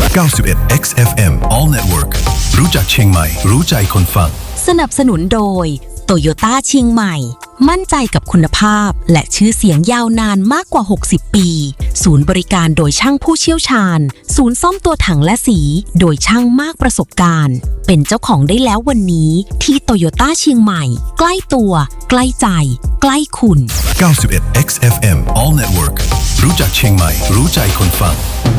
91 XFM All Network รู้จักเชียงใหม่รู้ใจคนฟังสนับสนุนโดยโตโยต้าเชียงใหม่มั่นใจกับคุณภาพและชื่อเสียงยาวนานมากกว่า60ปีศูนย์บริการโดยช่างผู้เชี่ยวชาญศูนย์ซ่อมตัวถังและสีโดยช่างมากประสบการณ์เป็นเจ้าของได้แล้ววันนี้ที่โตโยต้าเชียงใหม่ใกล้ตัวใกล้ใจใกล้คุณ 91 XFM All Network รู้จักเชียงใหม่รู้ใจคนฟัง